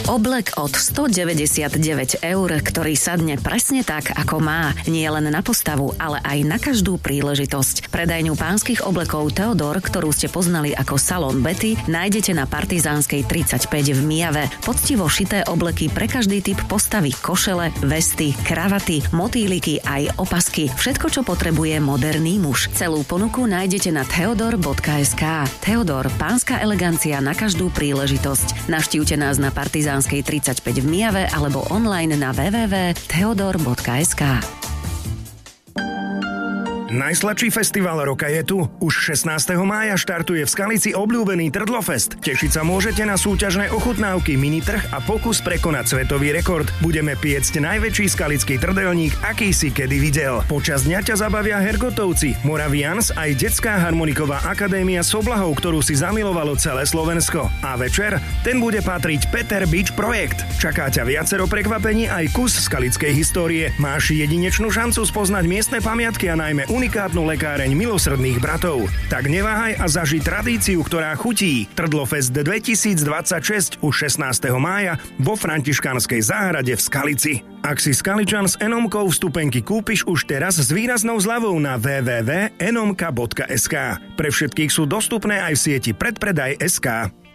Oblek od 199 €, ktorý sadne presne tak, ako má. Nie len na postavu, ale aj na každú príležitosť. Predajňu pánskych oblekov Theodor, ktorú ste poznali ako Salón Betty, nájdete na Partizánskej 35 v Mijave. Poctivo šité obleky pre každý typ postavy, košele, vesty, kravaty, motýliky aj opasky. Všetko, čo potrebuje moderný muž. Celú ponuku nájdete na theodor.sk. Theodor, pánska elegancia na každú príležitosť. Navštívte nás na Partizánskej 35 v Mijave alebo online na www.theodor.sk. Najsladší festival roka je tu. Už 16. mája štartuje v Skalici obľúbený Trdlofest. Tešiť sa môžete na súťažné ochutnávky, minitrh a pokus prekonať svetový rekord. Budeme piecť najväčší skalický trdelník, aký si kedy videl. Počas dňa ťa zabavia Hergotovci, Moravians aj Detská harmoniková akadémia s oblahou, ktorú si zamilovalo celé Slovensko. A večer, ten bude patriť Peter Beach Projekt. Čaká ťa viacero prekvapení aj kus skalickej histórie. Máš jedinečnú šancu spoznať miestne pamiatky a najmä unikátnu lekáreň Milosrdných bratov. Tak neváhaj a zaži tradíciu, ktorá chutí. Trdlofest 2026 už 16. mája vo Františkanskej záhrade v Skalici. Ak si Skaličan s Enomkou, vstupenky kúpiš už teraz s výraznou zľavou na www.enomka.sk. Pre všetkých sú dostupné aj v sieti Predpredaj.sk.